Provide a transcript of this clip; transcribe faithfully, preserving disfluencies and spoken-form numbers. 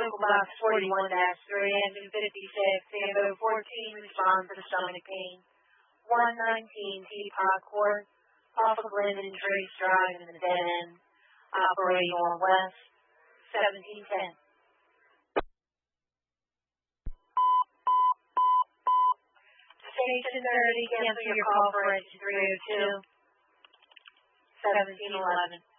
Local Box forty-one dash three, engine fifty-six, Sambo fourteen, responds to stomach pain. one nineteen Teapot Court, off of Glendon Trace Drive in the dead end, operating on west, seventeen ten. Station thirty, cancel your call for engine three oh two, seventeen eleven.